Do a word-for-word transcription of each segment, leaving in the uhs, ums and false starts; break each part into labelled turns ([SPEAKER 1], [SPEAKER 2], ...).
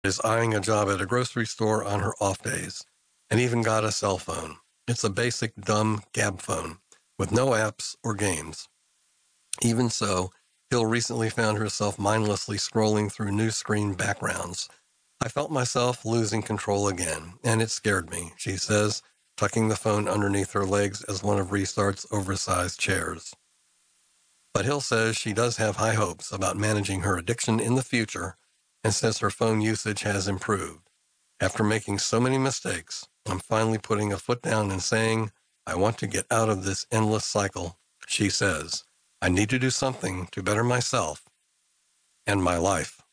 [SPEAKER 1] is eyeing a job at a grocery store on her off days, and even got a cell phone. It's a basic dumb gab phone with no apps or games. Even so, Hill recently found herself mindlessly scrolling through new screen backgrounds. I felt myself losing control again, and it scared me, she says, tucking the phone underneath her legs as one of Restart's oversized chairs. But Hill says she does have high hopes about managing her addiction in the future and says her phone usage has improved. After making so many mistakes, I'm finally putting a foot down and saying, I want to get out of this endless cycle, she says. I need to do something to better myself and my life.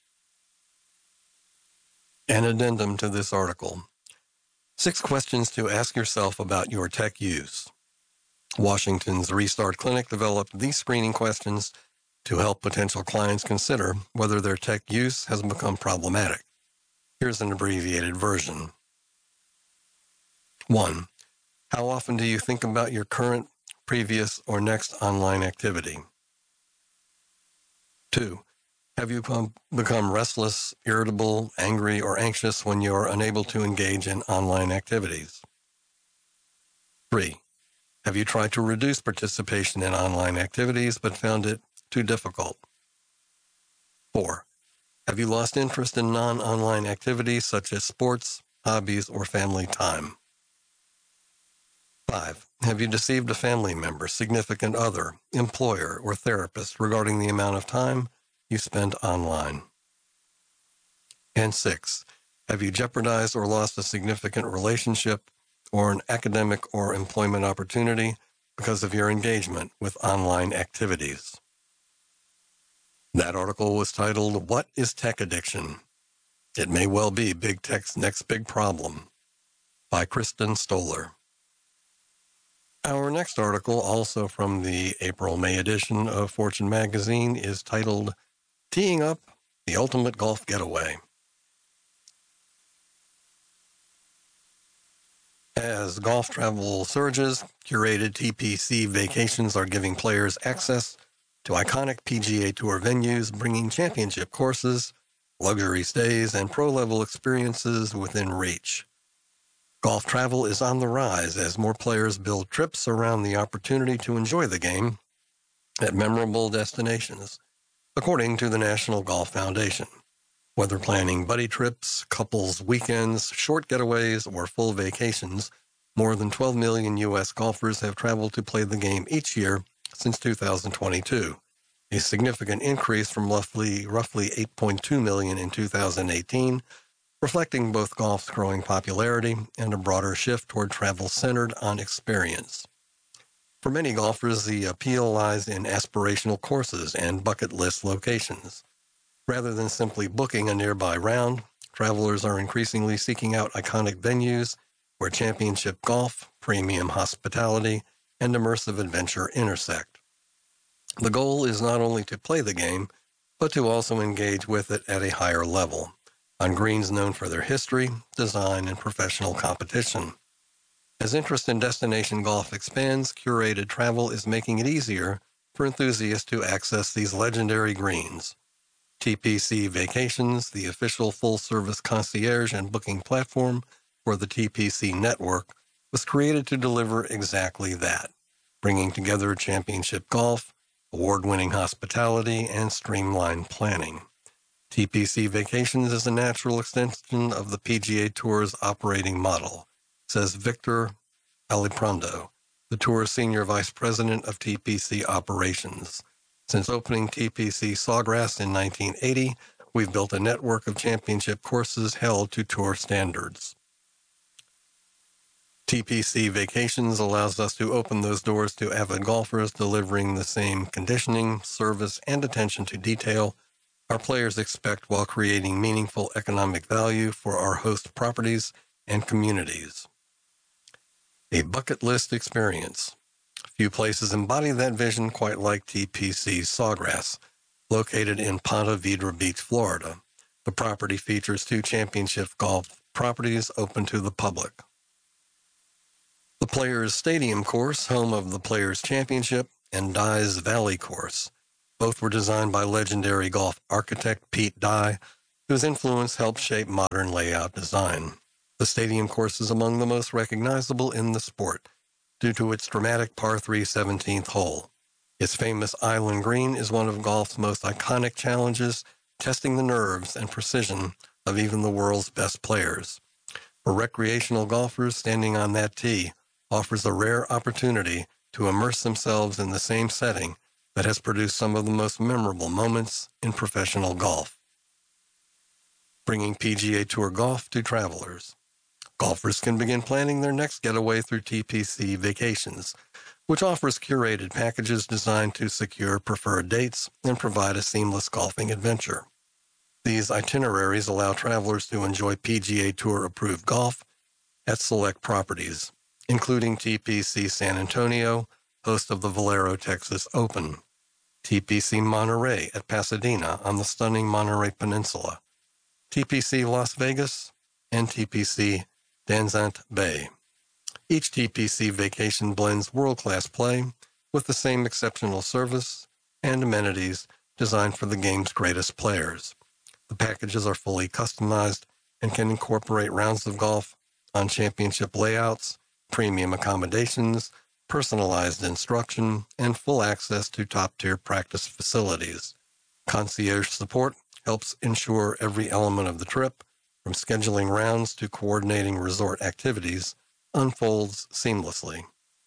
[SPEAKER 1] An addendum to this article. Six questions to ask yourself about your tech use. Washington's Restart Clinic developed these screening questions to help potential clients consider whether their tech use has become problematic. Here's an abbreviated version. One, how often do you think about your current, previous, or next online activity? Two, have you become restless, irritable, angry, or anxious when you are unable to engage in online activities? Three, have you tried to reduce participation in online activities but found it too difficult? Four, have you lost interest in non-online activities such as sports, hobbies, or family time? Five, have you deceived a family member, significant other, employer, or therapist regarding the amount of time you spend online? And six, have you jeopardized or lost a significant relationship or an academic or employment opportunity because of your engagement with online activities? That article was titled, What is Tech Addiction? It May Well Be Big Tech's Next Big Problem, by Kristen Stoller. Our next article, also from the April-May edition of Fortune magazine, is titled, Teeing Up, the Ultimate Golf Getaway. As golf travel surges, curated T P C vacations are giving players access to iconic P G A Tour venues, bringing championship courses, luxury stays, and pro-level experiences within reach. Golf travel is on the rise as more players build trips around the opportunity to enjoy the game at memorable destinations, according to the National Golf Foundation. Whether planning buddy trips, couples weekends, short getaways, or full vacations, more than twelve million U S golfers have traveled to play the game each year since two thousand twenty-two, a significant increase from roughly, roughly eight point two million in two thousand eighteen, reflecting both golf's growing popularity and a broader shift toward travel centered on experience. For many golfers, the appeal lies in aspirational courses and bucket list locations. Rather than simply booking a nearby round, travelers are increasingly seeking out iconic venues where championship golf, premium hospitality, and immersive adventure intersect. The goal is not only to play the game, but to also engage with it at a higher level, on greens known for their history, design, and professional competition. As interest in destination golf expands, curated travel is making it easier for enthusiasts to access these legendary greens. T P C Vacations, the official full-service concierge and booking platform for the T P C network, was created to deliver exactly that, bringing together championship golf, award-winning hospitality, and streamlined planning. T P C Vacations is a natural extension of the P G A Tour's operating model, says Victor Aliprando, the Tour's Senior Vice President of T P C Operations. Since opening T P C Sawgrass in nineteen eighty, we've built a network of championship courses held to Tour standards. T P C Vacations allows us to open those doors to avid golfers, delivering the same conditioning, service, and attention to detail our players expect while creating meaningful economic value for our host properties and communities. A bucket list experience. Few places embody that vision quite like T P C Sawgrass, located in Ponte Vedra Beach, Florida. The property features two championship golf properties open to the public. The Players Stadium course, home of the Players Championship, and Dye's Valley course. Both were designed by legendary golf architect Pete Dye, whose influence helped shape modern layout design. The stadium course is among the most recognizable in the sport due to its dramatic par three seventeenth hole. Its famous Island Green is one of golf's most iconic challenges, testing the nerves and precision of even the world's best players. For recreational golfers, standing on that tee offers a rare opportunity to immerse themselves in the same setting that has produced some of the most memorable moments in professional golf. Bringing P G A Tour golf to travelers. Golfers can begin planning their next getaway through T P C Vacations, which offers curated packages designed to secure preferred dates and provide a seamless golfing adventure. These itineraries allow travelers to enjoy P G A Tour-approved golf at select properties, including T P C San Antonio, host of the Valero Texas Open, T P C Monterey at Pasadena on the stunning Monterey Peninsula, T P C Las Vegas, and T P C Danzant Bay. Each T P C vacation blends world-class play with the same exceptional service and amenities designed for the game's greatest players. The packages are fully customized and can incorporate rounds of golf on championship layouts, premium accommodations, personalized instruction, and full access to top-tier practice facilities. Concierge support helps ensure every element of the trip, from scheduling rounds to coordinating resort activities, unfolds seamlessly.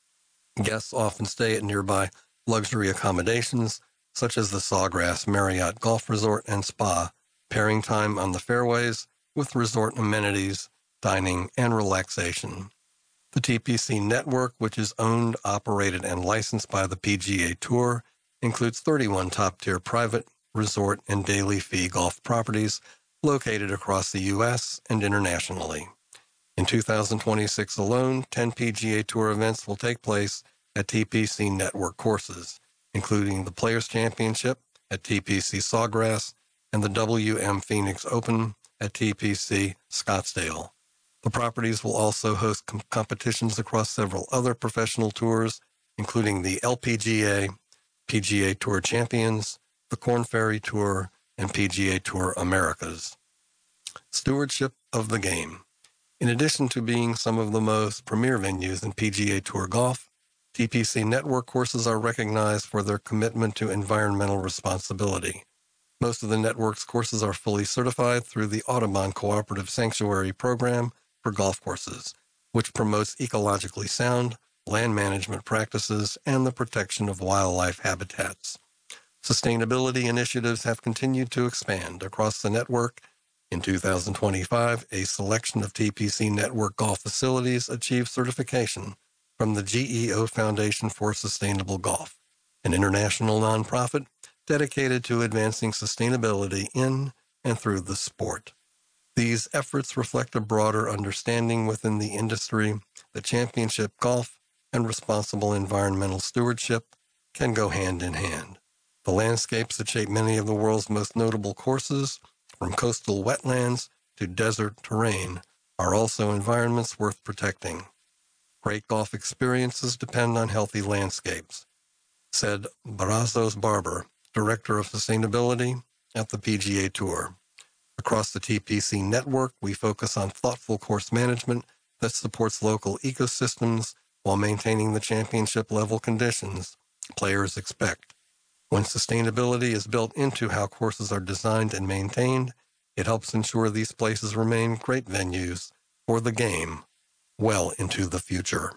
[SPEAKER 1] Guests often stay at nearby luxury accommodations, such as the Sawgrass Marriott Golf Resort and Spa, pairing time on the fairways with resort amenities, dining, and relaxation. The T P C network, which is owned, operated, and licensed by the P G A Tour, includes thirty-one top-tier private, resort, and daily fee golf properties located across the U S and internationally. In two thousand twenty-six alone, ten P G A Tour events will take place at T P C network courses, including the Players' Championship at T P C Sawgrass and the W M Phoenix Open at T P C Scottsdale. The properties will also host com- competitions across several other professional tours, including the L P G A, P G A Tour Champions, the Korn Ferry Tour, and P G A Tour Americas. Stewardship of the game. In addition to being some of the most premier venues in P G A Tour golf, T P C network courses are recognized for their commitment to environmental responsibility. Most of the network's courses are fully certified through the Audubon Cooperative Sanctuary Program for golf courses, which promotes ecologically sound land management practices and the protection of wildlife habitats. Sustainability initiatives have continued to expand across the network. In two thousand twenty-five, a selection of T P C network golf facilities achieved certification from the G E O Foundation for Sustainable Golf, an international nonprofit dedicated to advancing sustainability in and through the sport. These efforts reflect a broader understanding within the industry that championship golf and responsible environmental stewardship can go hand in hand. The landscapes that shape many of the world's most notable courses, from coastal wetlands to desert terrain, are also environments worth protecting. Great golf experiences depend on healthy landscapes, said Brazos Barber, Director of Sustainability at the P G A Tour. Across the T P C network, we focus on thoughtful course management that supports local ecosystems while maintaining the championship-level conditions players expect. When sustainability is built into how courses are designed and maintained, it helps ensure these places remain great venues for the game well into the future.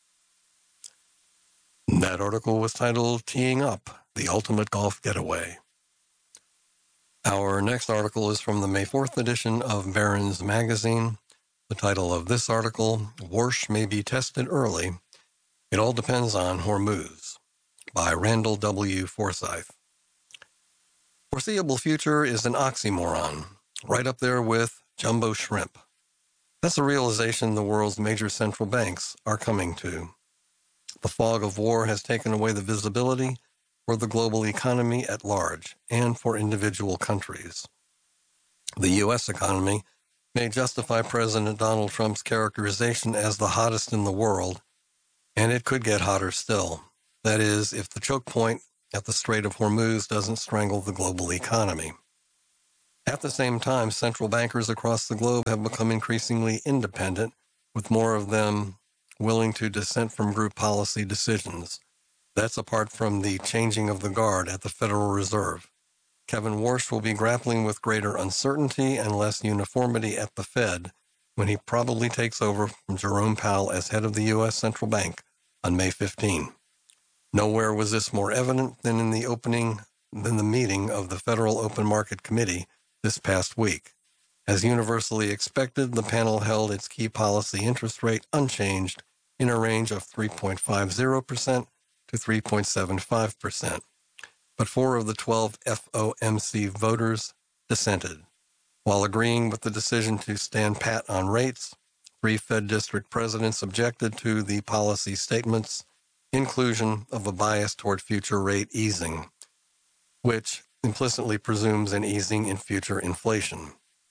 [SPEAKER 1] That article was titled Teeing Up, the Ultimate Golf Getaway. Our next article is from the May fourth edition of Barron's Magazine. The title of this article, Warsh May Be Tested Early. It All Depends on Hormuz, by Randall W. Forsyth. Foreseeable future is an oxymoron, right up there with jumbo shrimp. That's a realization the world's major central banks are coming to. The fog of war has taken away the visibility for the global economy at large and for individual countries. The U S economy may justify President Donald Trump's characterization as the hottest in the world, and it could get hotter still. That is, if the choke point at the Strait of Hormuz doesn't strangle the global economy. At the same time, central bankers across the globe have become increasingly independent, with more of them willing to dissent from group policy decisions. That's apart from the changing of the guard at the Federal Reserve. Kevin Warsh will be grappling with greater uncertainty and less uniformity at the Fed when he probably takes over from Jerome Powell as head of the U S Central Bank on May fifteenth. Nowhere was this more evident than in the opening than the meeting of the Federal Open Market Committee this past week. As universally expected, the panel held its key policy interest rate unchanged in a range of three point five zero percent to three point seven five percent. But four of the twelve F O M C voters dissented. While agreeing with the decision to stand pat on rates, three Fed district presidents objected to the policy statement's inclusion of a bias toward future rate easing, which implicitly presumes an easing in future inflation.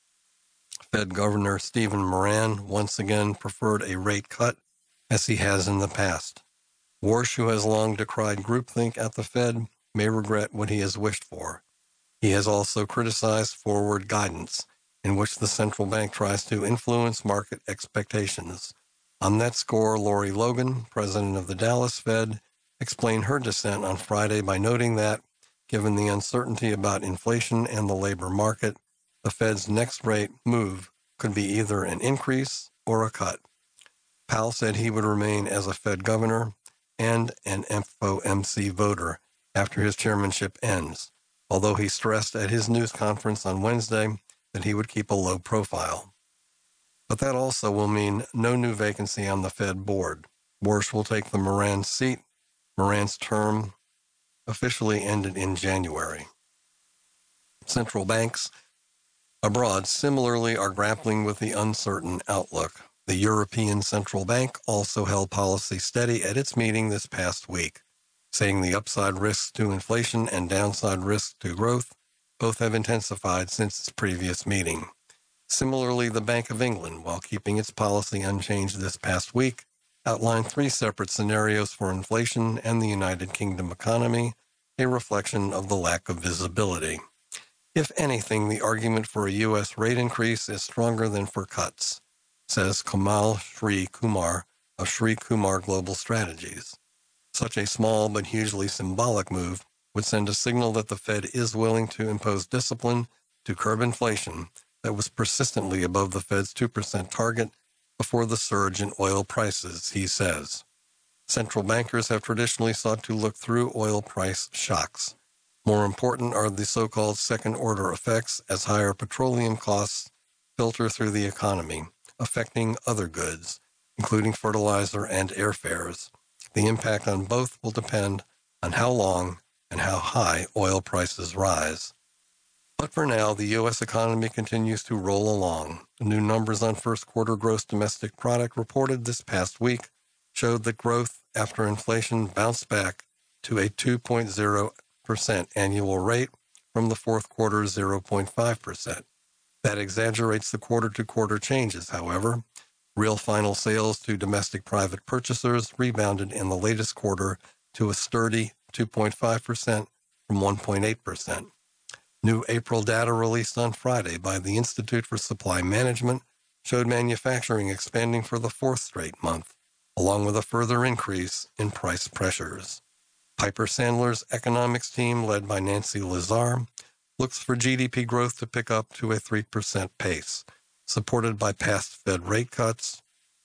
[SPEAKER 1] Fed Governor Stephen Moran once again preferred a rate cut, as he has in the past. Warsh, who has long decried groupthink at the Fed, may regret what he has wished for. He has also criticized forward guidance, in which the central bank tries to influence market expectations. On that score, Lori Logan, president of the Dallas Fed, explained her dissent on Friday by noting that, given the uncertainty about inflation and the labor market, the Fed's next rate move could be either an increase or a cut. Powell said he would remain as a Fed governor and an F O M C voter after his chairmanship ends, although he stressed at his news conference on Wednesday that he would keep a low profile. But that also will mean no new vacancy on the Fed board. Warsh will take the Moran seat. Moran's term officially ended in January. Central banks abroad similarly are grappling with the uncertain outlook. The European Central Bank also held policy steady at its meeting this past week, saying the upside risks to inflation and downside risks to growth both have intensified since its previous meeting. Similarly, the Bank of England, while keeping its policy unchanged this past week, outlined three separate scenarios for inflation and the United Kingdom economy, a reflection of the lack of visibility. If anything, the argument for a U S rate increase is stronger than for cuts, says Kamal Sri Kumar of Sri Kumar Global Strategies. Such a small but hugely symbolic move would send a signal that the Fed is willing to impose discipline to curb inflation that was persistently above the Fed's two percent target before the surge in oil prices, he says. Central bankers have traditionally sought to look through oil price shocks. More important are the so-called second-order effects as higher petroleum costs filter through the economy, affecting other goods, including fertilizer and airfares. The impact on both will depend on how long and how high oil prices rise. But for now, the U S economy continues to roll along. New numbers on first quarter gross domestic product reported this past week showed that growth after inflation bounced back to a two point zero percent annual rate from the fourth quarter's zero point five percent. That exaggerates the quarter-to-quarter changes, however. Real final sales to domestic private purchasers rebounded in the latest quarter to a sturdy two point five percent from one point eight percent. New April data released on Friday by the Institute for Supply Management showed manufacturing expanding for the fourth straight month, along with a further increase in price pressures. Piper Sandler's economics team, led by Nancy Lazar, looks for G D P growth to pick up to a three percent pace, supported by past Fed rate cuts,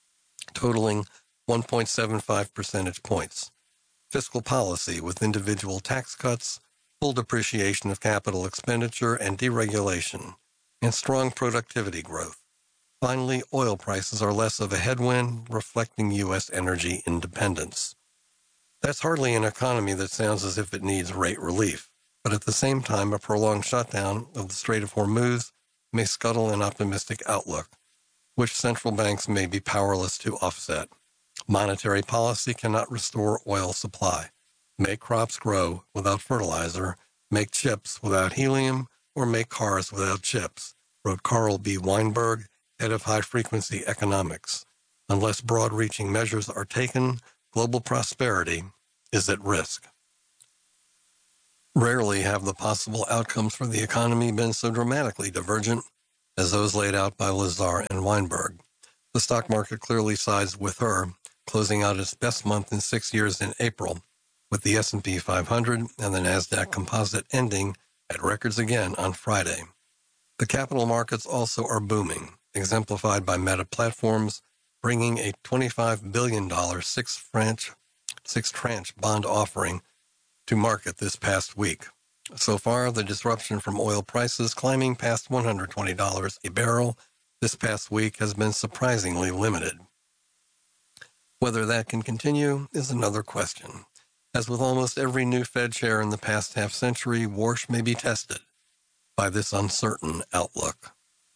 [SPEAKER 1] totaling one point seven five percentage points. Fiscal policy with individual tax cuts, full depreciation of capital expenditure and deregulation, and strong productivity growth. Finally, oil prices are less of a headwind, reflecting U S energy independence. That's hardly an economy that sounds as if it needs rate relief, but at the same time, a prolonged shutdown of the Strait of Hormuz may scuttle an optimistic outlook, which central banks may be powerless to offset. Monetary policy cannot restore oil supply, make crops grow without fertilizer, make chips without helium, or make cars without chips, wrote Carl B. Weinberg, head of high-frequency economics. Unless broad-reaching measures are taken, global prosperity is at risk. Rarely have the possible outcomes for the economy been so dramatically divergent as those laid out by Lazar and Weinberg. The stock market clearly sides with her, closing out its best month in six years in April, with the S and P five hundred and the NASDAQ Composite ending at records again on Friday. The capital markets also are booming, exemplified by Meta Platforms bringing a twenty-five billion dollars six-tranche six tranche bond offering to market this past week. So far, the disruption from oil prices climbing past one hundred twenty dollars a barrel this past week has been surprisingly limited. Whether that can continue is another question. As with almost every new Fed chair in the past half century, Warsh may be tested by this uncertain outlook.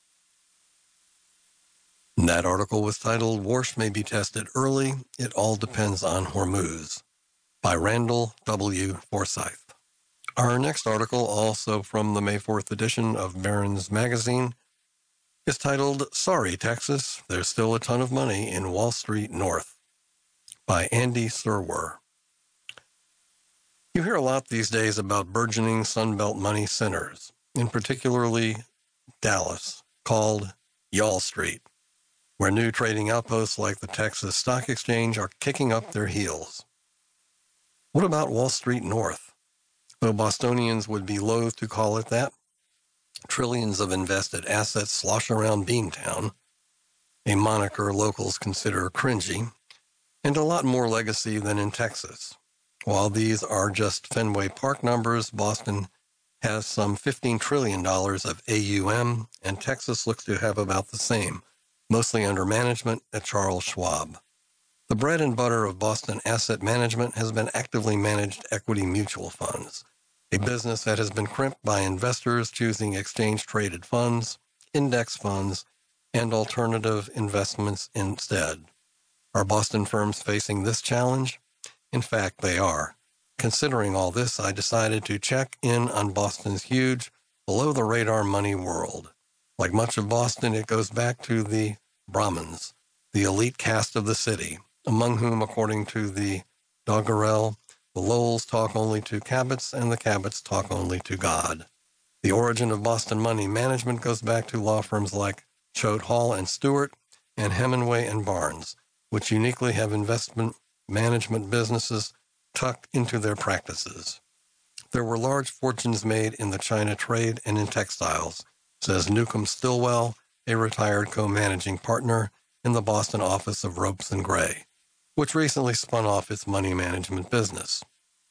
[SPEAKER 1] That article was titled, Warsh May Be Tested Early, It All Depends on Hormuz, by Randall W. Forsyth. Our next article, also from the May fourth edition of Barron's Magazine, is titled, Sorry, Texas, There's Still a Ton of Money in Wall Street North, by Andy Serwer. You hear a lot these days about burgeoning Sunbelt money centers, in particularly Dallas, called Y'all Street, where new trading outposts like the Texas Stock Exchange are kicking up their heels. What about Wall Street North? Though Bostonians would be loath to call it that, trillions of invested assets slosh around Beantown, a moniker locals consider cringy, and a lot more legacy than in Texas. While these are just Fenway Park numbers, Boston has some fifteen trillion dollars of A U M, and Texas looks to have about the same, mostly under management at Charles Schwab. The bread and butter of Boston Asset Management has been actively managed equity mutual funds, a business that has been crimped by investors choosing exchange-traded funds, index funds, and alternative investments instead. Are Boston firms facing this challenge? In fact, they are. Considering all this, I decided to check in on Boston's huge, below-the-radar money world. Like much of Boston, it goes back to the Brahmins, the elite caste of the city, among whom, according to the Doggerel, the Lowells talk only to Cabots, and the Cabots talk only to God. The origin of Boston money management goes back to law firms like Choate Hall and Stewart and Hemingway and Barnes, which uniquely have investment management businesses tucked into their practices. There were large fortunes made in the China trade and in textiles, says Newcomb Stillwell, a retired co-managing partner in the Boston office of Ropes and Gray, which recently spun off its money management business.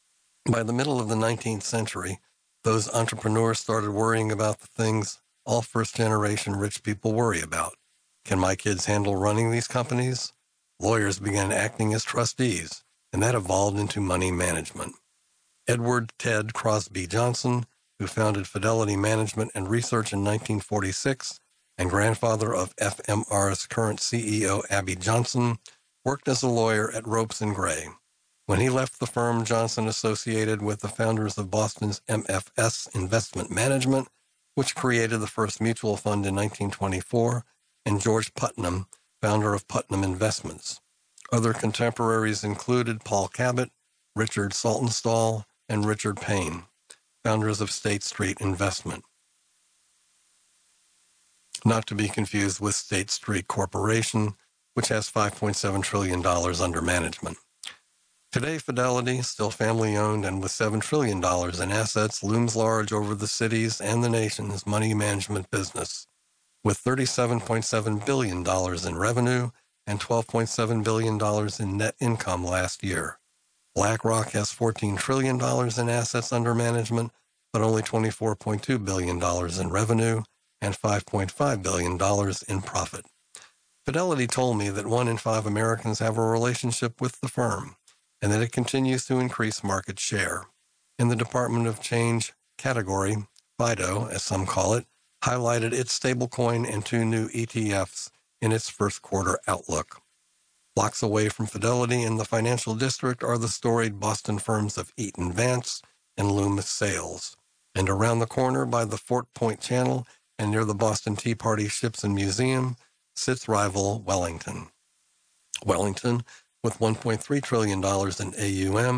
[SPEAKER 1] By the middle of the nineteenth century, those entrepreneurs started worrying about the things all first-generation rich people worry about. Can my kids handle running these companies? Lawyers began acting as trustees, and that evolved into money management. Edward Ted Crosby Johnson, who founded Fidelity Management and Research in nineteen forty-six, and grandfather of F M R's current C E O Abby Johnson, worked as a lawyer at Ropes and Gray. When he left the firm, Johnson associated with the founders of Boston's M F S Investment Management, which created the first mutual fund in nineteen twenty-four, and George Putnam, founder of Putnam Investments. Other contemporaries included Paul Cabot, Richard Saltonstall, and Richard Payne, founders of State Street Investment. Not to be confused with State Street Corporation, which has five point seven trillion dollars under management. Today, Fidelity, still family-owned and with seven trillion dollars in assets, looms large over the city's and the nation's money management business, with thirty-seven point seven billion dollars in revenue and twelve point seven billion dollars in net income last year. BlackRock has fourteen trillion dollars in assets under management, but only twenty-four point two billion dollars in revenue and five point five billion dollars in profit. Fidelity told me that one in five Americans have a relationship with the firm, and that it continues to increase market share. In the Department of Change category, Fido, as some call it, highlighted its stablecoin and two new E T Fs in its first quarter outlook. Blocks away from Fidelity in the financial district are the storied Boston firms of Eaton Vance and Loomis Sayles, and around the corner by the Fort Point Channel and near the Boston Tea Party Ships and Museum sits rival Wellington. Wellington, with one point three trillion dollars in A U M,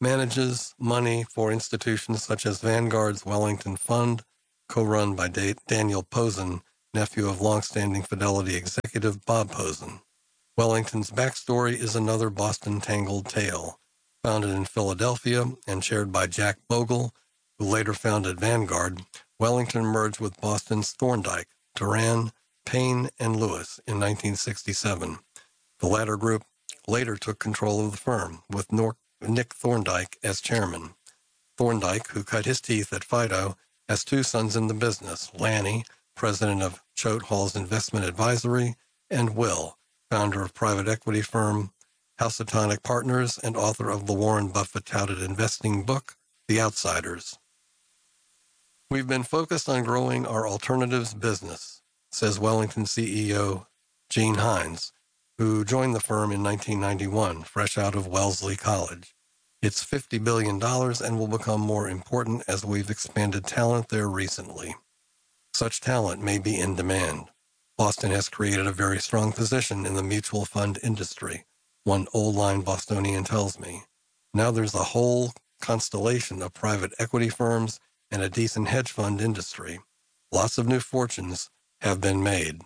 [SPEAKER 1] manages money for institutions such as Vanguard's Wellington Fund, co-run by Da- Daniel Posen, nephew of longstanding Fidelity executive Bob Posen. Wellington's backstory is another Boston tangled tale. Founded in Philadelphia and chaired by Jack Bogle, who later founded Vanguard, Wellington merged with Boston's Thorndike, Duran, Payne, and Lewis in nineteen sixty-seven. The latter group later took control of the firm, with Nor- Nick Thorndike as chairman. Thorndike, who cut his teeth at Fido, has two sons in the business, Lanny, president of Choate Hall's Investment Advisory, and Will, founder of private equity firm Housatonic Partners and author of the Warren Buffett touted investing book, The Outsiders. We've been focused on growing our alternatives business, says Wellington C E O Gene Hines, who joined the firm in nineteen ninety-one, fresh out of Wellesley College. It's fifty billion dollars and will become more important as we've expanded talent there recently. Such talent may be in demand. Boston has created a very strong position in the mutual fund industry, one old-line Bostonian tells me. Now there's a whole constellation of private equity firms and a decent hedge fund industry. Lots of new fortunes have been made.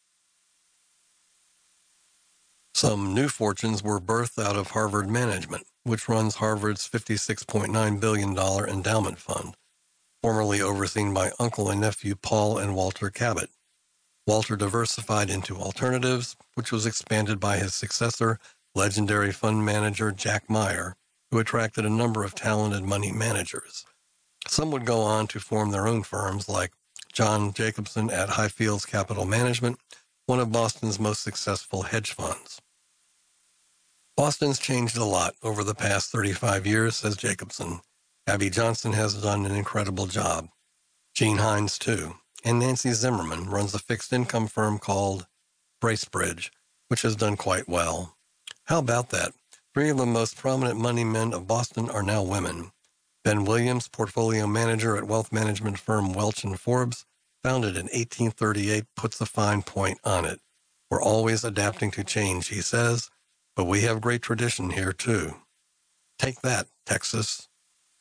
[SPEAKER 1] Some new fortunes were birthed out of Harvard Management, which runs Harvard's fifty-six point nine billion dollars endowment fund, formerly overseen by uncle and nephew Paul and Walter Cabot. Walter diversified into alternatives, which was expanded by his successor, legendary fund manager Jack Meyer, who attracted a number of talented money managers. Some would go on to form their own firms, like John Jacobson at Highfields Capital Management, one of Boston's most successful hedge funds. Boston's changed a lot over the past thirty-five years, says Jacobson. Abby Johnson has done an incredible job. Gene Hines, too. And Nancy Zimmerman runs a fixed income firm called Bracebridge, which has done quite well. How about that? Three of the most prominent money men of Boston are now women. Ben Williams, portfolio manager at wealth management firm Welch and Forbes, founded in eighteen thirty-eight, puts a fine point on it. We're always adapting to change, he says, but we have great tradition here, too. Take that, Texas.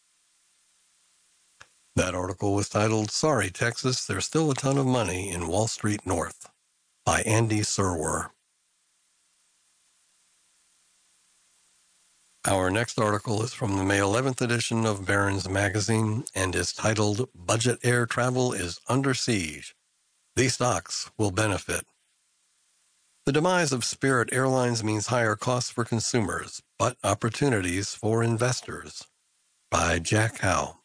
[SPEAKER 1] That article was titled, Sorry, Texas, There's Still a Ton of Money in Wall Street North, by Andy Serwer. Our next article is from the May eleventh edition of Barron's Magazine and is titled, Budget Air Travel is Under Siege. These stocks will benefit. The demise of Spirit Airlines means higher costs for consumers, but opportunities for investors. By Jack Howe.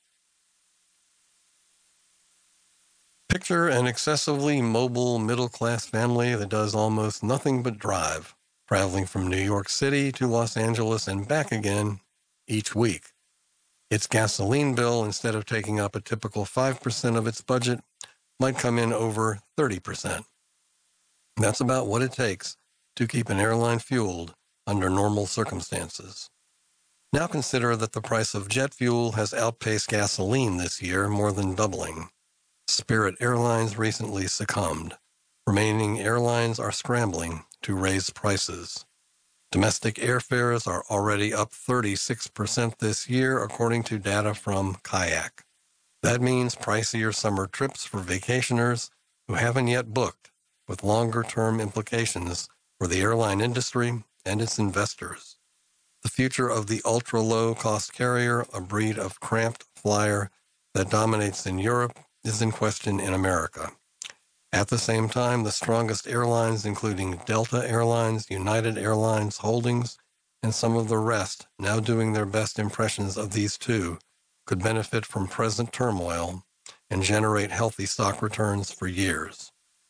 [SPEAKER 1] Picture an excessively mobile middle-class family that does almost nothing but drive, traveling from New York City to Los Angeles and back again each week. Its gasoline bill, instead of taking up a typical five percent of its budget, might come in over thirty percent. That's about what it takes to keep an airline fueled under normal circumstances. Now consider that the price of jet fuel has outpaced gasoline this year, more than doubling. Spirit Airlines recently succumbed. Remaining airlines are scrambling to raise prices. Domestic airfares are already up thirty-six percent this year, according to data from Kayak. That means pricier summer trips for vacationers who haven't yet booked, with longer-term implications for the airline industry and its investors. The future of the ultra-low-cost carrier, a breed of cramped flyer that dominates in Europe, is in question in America. At the same time, the strongest airlines, including Delta Airlines, United Airlines Holdings, and some of the rest, now doing their best impressions of these two, could benefit from present turmoil and generate healthy stock returns for years.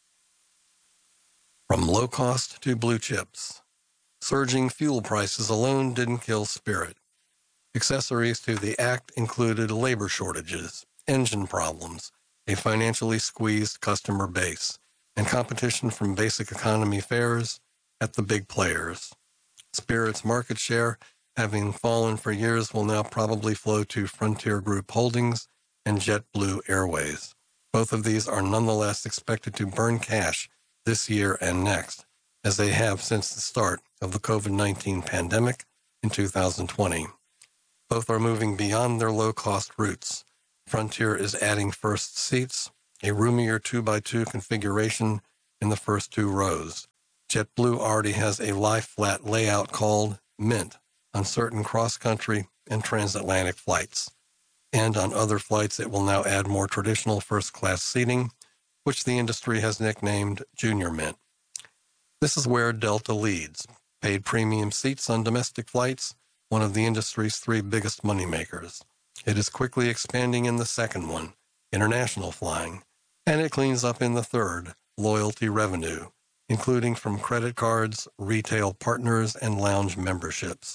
[SPEAKER 1] From low cost to blue chips. Surging fuel prices alone didn't kill Spirit. Accessories to the act included labor shortages, engine problems, a financially squeezed customer base, and competition from basic economy fares at the big players. Spirit's market share, having fallen for years, will now probably flow to Frontier Group Holdings and JetBlue Airways. Both of these are nonetheless expected to burn cash this year and next, as they have since the start of the COVID nineteen pandemic in two thousand twenty. Both are moving beyond their low-cost roots. Frontier is adding first seats, a roomier two by two configuration in the first two rows. JetBlue already has a lie-flat layout called Mint on certain cross-country and transatlantic flights. And on other flights, it will now add more traditional first-class seating, which the industry has nicknamed Junior Mint. This is where Delta leads. Paid premium seats on domestic flights, one of the industry's three biggest moneymakers. It is quickly expanding in the second one, international flying, and it cleans up in the third, loyalty revenue, including from credit cards, retail partners, and lounge memberships.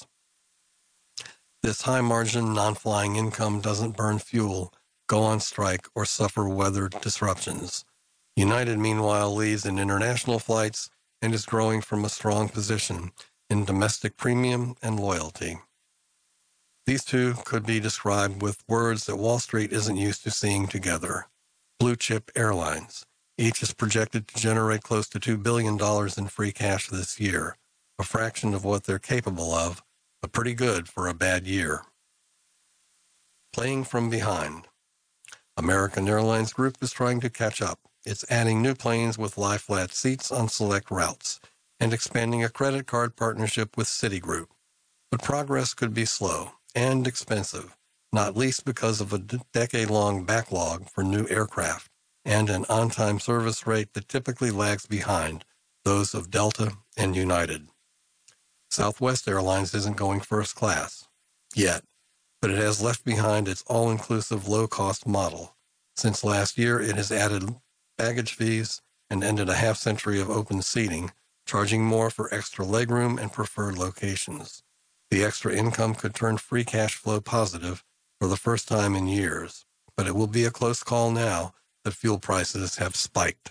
[SPEAKER 1] This high-margin, non-flying income doesn't burn fuel, go on strike, or suffer weather disruptions. United, meanwhile, leads in international flights and is growing from a strong position in domestic premium and loyalty. These two could be described with words that Wall Street isn't used to seeing together. Blue-chip airlines. Each is projected to generate close to two billion dollars in free cash this year, a fraction of what they're capable of, but pretty good for a bad year. Playing from behind. American Airlines Group is trying to catch up. It's adding new planes with lie-flat seats on select routes and expanding a credit card partnership with Citigroup. But progress could be slow and expensive, not least because of a decade-long backlog for new aircraft and an on-time service rate that typically lags behind those of Delta and United. Southwest Airlines isn't going first class yet, but it has left behind its all-inclusive low-cost model. Since last year, it has added baggage fees and ended a half-century of open seating, charging more for extra legroom and preferred locations. The extra income could turn free cash flow positive for the first time in years, but it will be a close call now that fuel prices have spiked.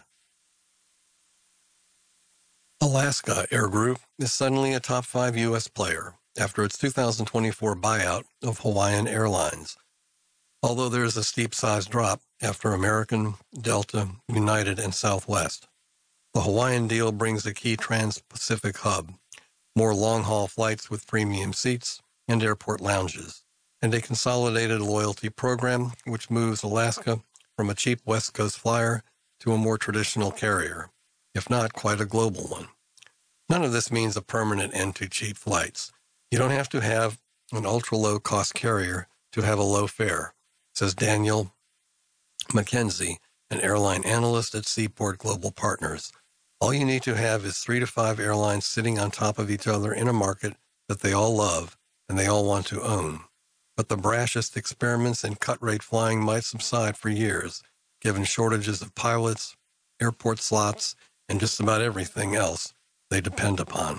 [SPEAKER 1] Alaska Air Group is suddenly a top five U S player after its two thousand twenty-four buyout of Hawaiian Airlines, although there is a steep size drop after American, Delta, United, and Southwest. The Hawaiian deal brings a key trans-Pacific hub, more long-haul flights with premium seats and airport lounges, and a consolidated loyalty program which moves Alaska from a cheap West Coast flyer to a more traditional carrier, if not quite a global one. None of this means a permanent end to cheap flights. You don't have to have an ultra-low-cost carrier to have a low fare, says Daniel McKenzie, an airline analyst at Seaport Global Partners. All you need to have is three to five airlines sitting on top of each other in a market that they all love and they all want to own. But the brashest experiments in cut-rate flying might subside for years, given shortages of pilots, airport slots, and just about everything else they depend upon.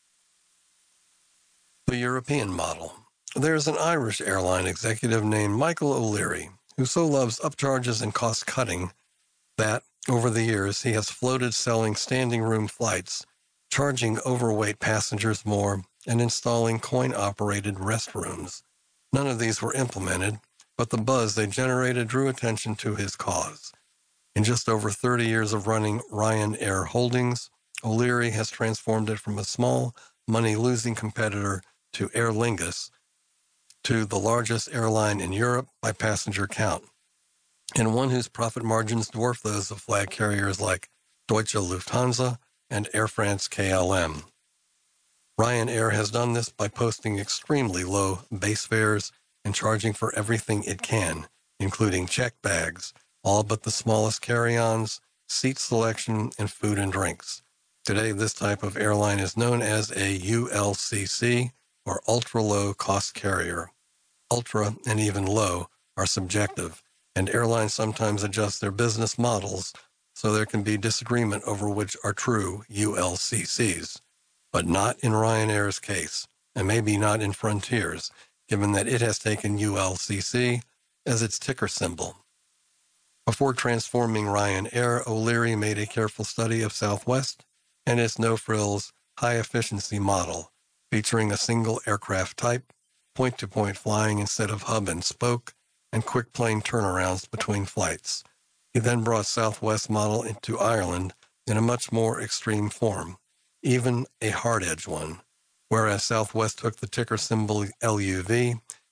[SPEAKER 1] The European model. There's an Irish airline executive named Michael O'Leary who so loves upcharges and cost-cutting that, over the years, he has floated selling standing room flights, charging overweight passengers more, and installing coin-operated restrooms. None of these were implemented, but the buzz they generated drew attention to his cause. In just over thirty years of running Ryanair Holdings, O'Leary has transformed it from a small, money-losing competitor to Aer Lingus to the largest airline in Europe by passenger count, and one whose profit margins dwarf those of flag carriers like Deutsche Lufthansa and Air France K L M. Ryanair has done this by posting extremely low base fares and charging for everything it can, including check bags, all but the smallest carry-ons, seat selection, and food and drinks. Today, this type of airline is known as a U L C C, or ultra-low cost carrier. Ultra and even low are subjective, and airlines sometimes adjust their business models so there can be disagreement over which are true U L C Cs. But not in Ryanair's case, and maybe not in Frontier's, given that it has taken U L C C as its ticker symbol. Before transforming Ryanair, O'Leary made a careful study of Southwest and its no-frills, high-efficiency model, featuring a single aircraft type, point-to-point flying instead of hub and spoke, and quick plane turnarounds between flights. He then brought Southwest's model into Ireland in a much more extreme form, even a hard-edge one, whereas Southwest took the ticker symbol L U V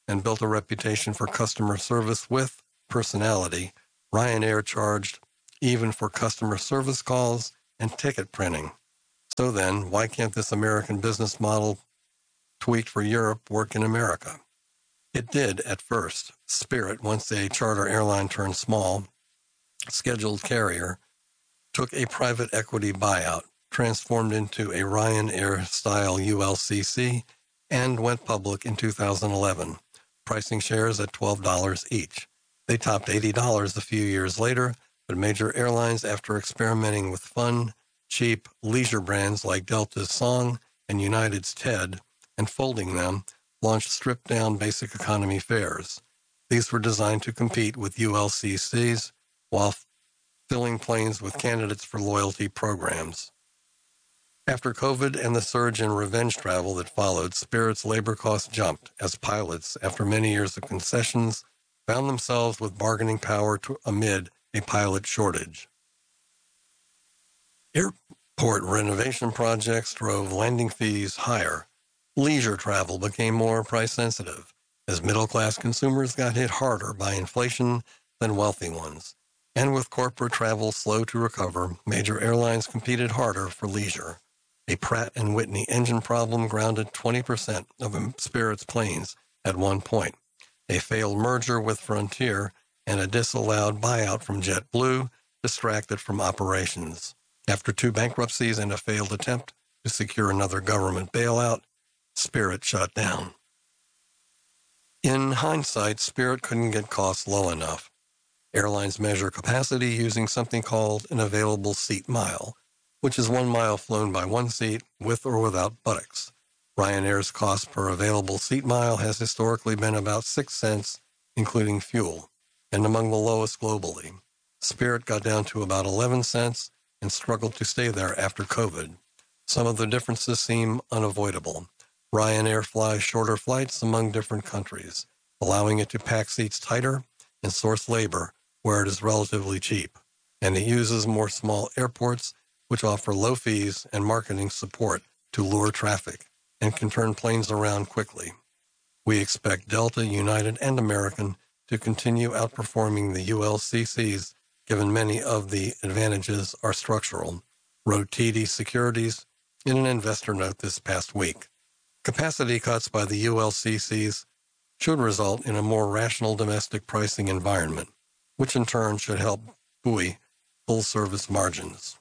[SPEAKER 1] and built a reputation for customer service with personality, Ryanair charged even for customer service calls and ticket printing. So then, why can't this American business model tweaked for Europe work in America? It did at first. Spirit, once a charter airline turned small, scheduled carrier, took a private equity buyout, transformed into a Ryanair-style U L C C, and went public in two thousand eleven, pricing shares at twelve dollars each. They topped eighty dollars a few years later, but major airlines, after experimenting with fun, cheap leisure brands like Delta's Song and United's Ted, and folding them, launched stripped-down basic economy fares. These were designed to compete with U L C Cs while filling planes with candidates for loyalty programs. After COVID and the surge in revenge travel that followed, Spirit's labor costs jumped as pilots, after many years of concessions, found themselves with bargaining power to, amid a pilot shortage. Airport renovation projects drove landing fees higher. Leisure travel became more price-sensitive as middle-class consumers got hit harder by inflation than wealthy ones. And with corporate travel slow to recover, major airlines competed harder for leisure. A Pratt and Whitney engine problem grounded twenty percent of Spirit's planes at one point. A failed merger with Frontier and a disallowed buyout from JetBlue distracted from operations. After two bankruptcies and a failed attempt to secure another government bailout, Spirit shut down. In hindsight, Spirit couldn't get costs low enough. Airlines measure capacity using something called an available seat mile, which is one mile flown by one seat with or without buttocks. Ryanair's cost per available seat mile has historically been about six cents, including fuel, and among the lowest globally. Spirit got down to about eleven cents and struggled to stay there after COVID. Some of the differences seem unavoidable. Ryanair flies shorter flights among different countries, allowing it to pack seats tighter and source labor where it is relatively cheap. And it uses more small airports, which offer low fees and marketing support to lure traffic and can turn planes around quickly. We expect Delta, United, and American to continue outperforming the U L C Cs, given many of the advantages are structural, wrote T D Securities in an investor note this past week. Capacity cuts by the U L C Cs should result in a more rational domestic pricing environment, which in turn should help buoy full-service margins.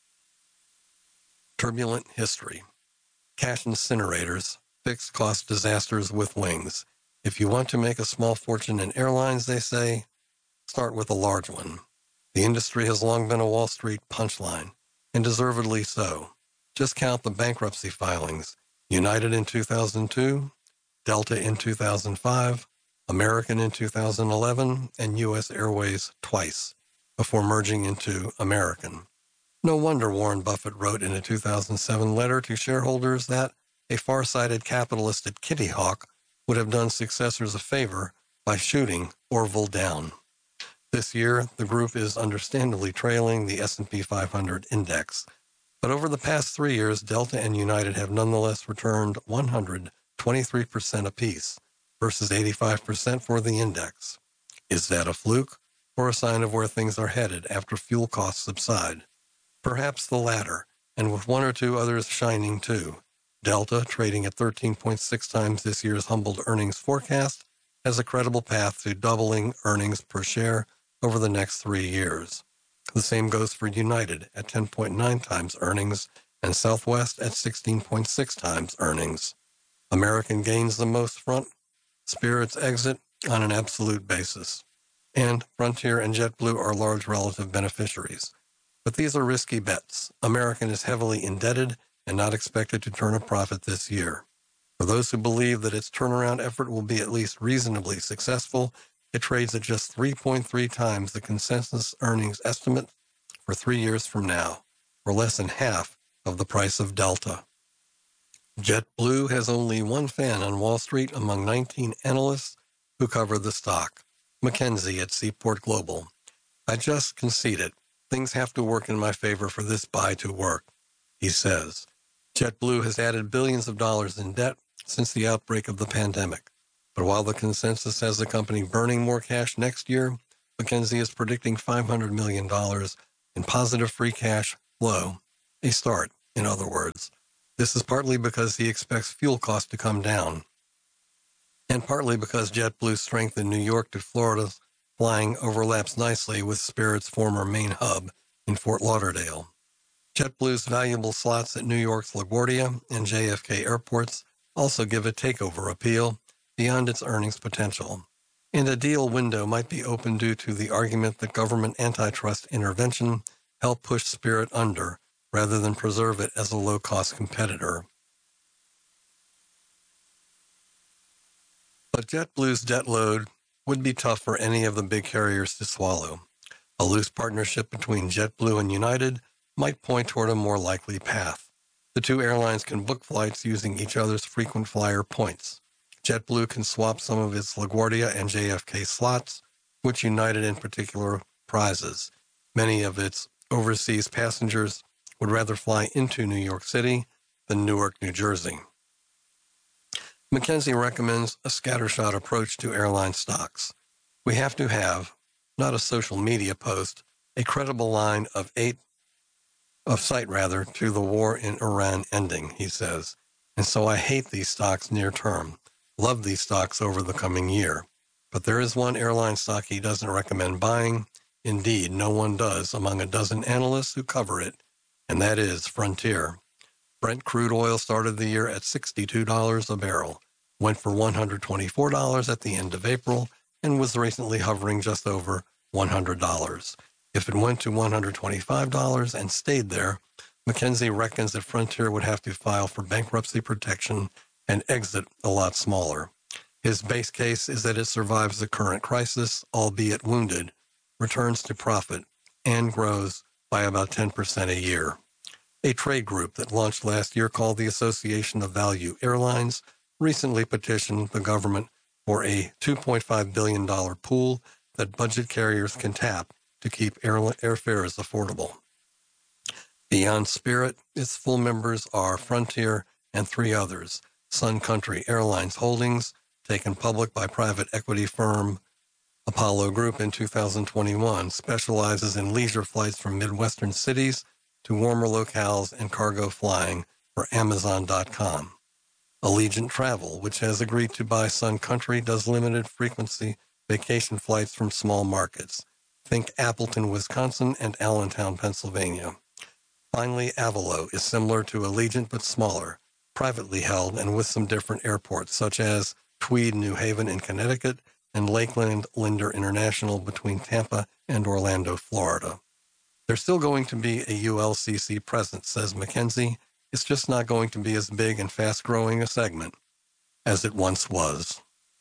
[SPEAKER 1] Turbulent history. Cash incinerators, fixed cost disasters with wings. If you want to make a small fortune in airlines, they say, start with a large one. The industry has long been a Wall Street punchline, and deservedly so. Just count the bankruptcy filings. United in two thousand two, Delta in two thousand five, American in two thousand eleven, and U S Airways twice, before merging into American. No wonder Warren Buffett wrote in a two thousand seven letter to shareholders that a far-sighted capitalist at Kitty Hawk would have done successors a favor by shooting Orville down. This year, the group is understandably trailing the S and P five hundred index, but over the past three years, Delta and United have nonetheless returned one hundred twenty-three percent apiece versus eighty-five percent for the index. Is that a fluke or a sign of where things are headed after fuel costs subside? Perhaps the latter, and with one or two others shining too. Delta, trading at thirteen point six times this year's humbled earnings forecast, has a credible path to doubling earnings per share over the next three years. The same goes for United at ten point nine times earnings and Southwest at sixteen point six times earnings. American gains the most front Spirit's exit on an absolute basis, and Frontier and JetBlue are large relative beneficiaries. But these are risky bets. American is heavily indebted and not expected to turn a profit this year. For those who believe that its turnaround effort will be at least reasonably successful, it trades at just three point three times the consensus earnings estimate for three years from now, or less than half of the price of Delta. JetBlue has only one fan on Wall Street among nineteen analysts who cover the stock, McKenzie at Seaport Global. I just conceded. Things have to work in my favor for this buy to work, he says. JetBlue has added billions of dollars in debt since the outbreak of the pandemic. But while the consensus has the company burning more cash next year, McKinsey is predicting five hundred million dollars in positive free cash flow, a start, in other words. This is partly because he expects fuel costs to come down, and partly because JetBlue's strength in New York to Florida's flying overlaps nicely with Spirit's former main hub in Fort Lauderdale. JetBlue's valuable slots at New York's LaGuardia and J F K airports also give a takeover appeal beyond its earnings potential. And a deal window might be open due to the argument that government antitrust intervention helped push Spirit under rather than preserve it as a low-cost competitor. But JetBlue's debt load would be tough for any of the big carriers to swallow. A loose partnership between JetBlue and United might point toward a more likely path. The two airlines can book flights using each other's frequent flyer points. JetBlue can swap some of its LaGuardia and J F K slots, which United in particular prizes. Many of its overseas passengers would rather fly into New York City than Newark, New Jersey. McKinsey recommends a scattershot approach to airline stocks. We have to have, not a social media post, a credible line of eight of sight rather to the war in Iran ending, he says. And so I hate these stocks near term. Love these stocks over the coming year. But there is one airline stock he doesn't recommend buying. Indeed, no one does among a dozen analysts who cover it, and that is Frontier. Brent crude oil started the year at sixty-two dollars a barrel, went for one hundred twenty-four dollars at the end of April, and was recently hovering just over one hundred dollars. If it went to one hundred twenty-five dollars and stayed there, McKinsey reckons that Frontier would have to file for bankruptcy protection and exit a lot smaller. His base case is that it survives the current crisis, albeit wounded, returns to profit, and grows by about ten percent a year. A trade group that launched last year called the Association of Value Airlines recently petitioned the government for a two point five billion dollars pool that budget carriers can tap to keep air, airfares affordable. Beyond Spirit, its full members are Frontier and three others. Sun Country Airlines Holdings, taken public by private equity firm Apollo Group in two thousand twenty-one, specializes in leisure flights from Midwestern cities to warmer locales and cargo flying for Amazon dot com. Allegiant Travel, which has agreed to buy Sun Country, does limited frequency vacation flights from small markets. Think Appleton, Wisconsin, and Allentown, Pennsylvania. Finally, Avelo is similar to Allegiant but smaller, privately held and with some different airports, such as Tweed, New Haven in Connecticut, and Lakeland Linder International between Tampa and Orlando, Florida. There's still going to be a U L C C presence, says McKinsey. It's just not going to be as big and fast-growing a segment as it once was.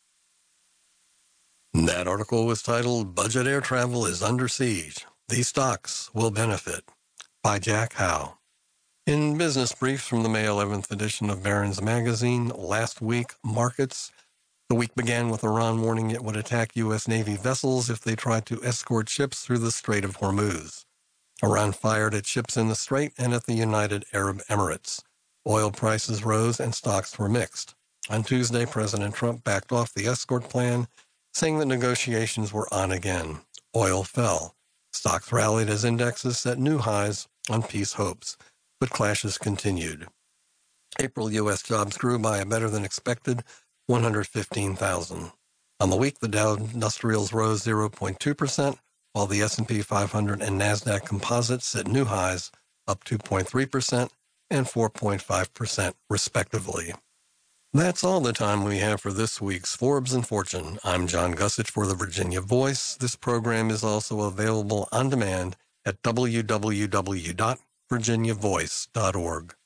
[SPEAKER 1] That article was titled, Budget Air Travel is Under Siege. These Stocks Will Benefit, by Jack Howe. In business briefs from the May eleventh edition of Barron's Magazine, last week, markets. The week began with Iran warning it would attack U S Navy vessels if they tried to escort ships through the Strait of Hormuz. Iran fired at ships in the Strait and at the United Arab Emirates. Oil prices rose and stocks were mixed. On Tuesday, President Trump backed off the escort plan, saying that negotiations were on again. Oil fell. Stocks rallied as indexes set new highs on peace hopes, but clashes continued. April U S jobs grew by a better than expected one hundred fifteen thousand. On the week, the Dow Industrials rose zero point two percent, while the S and P five hundred and NASDAQ composites set new highs, up two point three percent and four point five percent, respectively. That's all the time we have for this week's Forbes and Fortune. I'm John Gussich for the Virginia Voice. This program is also available on demand at w w w dot virginia voice dot org.